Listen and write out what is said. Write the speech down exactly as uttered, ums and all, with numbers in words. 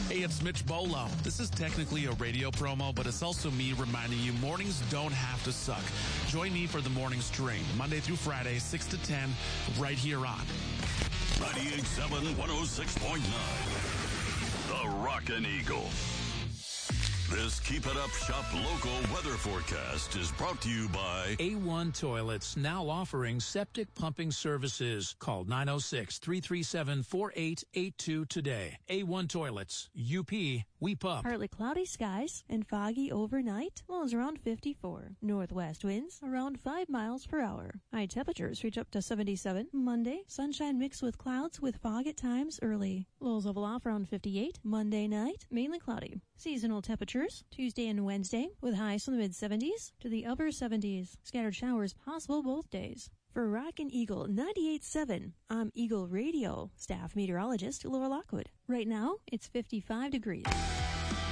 Hey, it's Mitch Bolo. This is technically a radio promo, but it's also me reminding you mornings don't have to suck. Join me for the morning stream, Monday through Friday, six to ten, right here on ninety-eight point seven, one oh six point nine. The Rockin' Eagle. This Keep It Up Shop local weather forecast is brought to you by A one Toilets, now offering septic pumping services. Call nine oh six, three three seven, four eight eight two today. A one Toilets, U P, we pump. Partly cloudy skies and foggy overnight. Lows around fifty-four. Northwest winds around five miles per hour. High temperatures reach up to seventy-seven. Monday, sunshine mixed with clouds with fog at times early. Lows level off around fifty-eight. Monday night, mainly cloudy. Seasonal temperatures Tuesday and Wednesday with highs from the mid-seventies to the upper seventies. Scattered showers possible both days. For Rockin' Eagle ninety-eight point seven, I'm Eagle Radio staff meteorologist Laura Lockwood. Right now, it's fifty-five degrees.